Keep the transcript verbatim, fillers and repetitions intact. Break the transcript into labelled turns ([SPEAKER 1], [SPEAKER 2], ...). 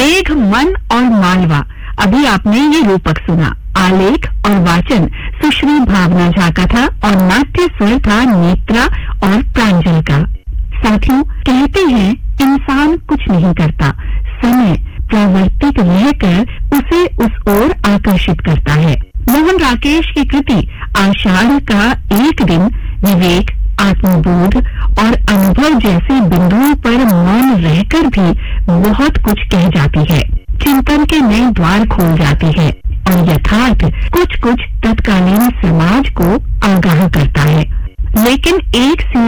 [SPEAKER 1] मेघ, मन और मालवा, अभी आपने ये रूपक सुना। आलेख और वाचन सुश्री भावना झा का था और नाट्य स्वर था नेत्रा और प्रांजल का। साथियों, कहते हैं इंसान कुछ नहीं करता, समय प्रावर्तिक रहकर उसे उस ओर आकर्षित करता है। मोहन राकेश की कृति आषाढ़ का एक दिन विवेक, आत्मबोध और अनुभव जैसे बिंदुओं पर मौन रहकर भी बहुत कुछ कह जाती है, चिंतन के नए द्वार खोल जाती है और यथार्थ कुछ कुछ तत्कालीन समाज को आगाह करता है। लेकिन एक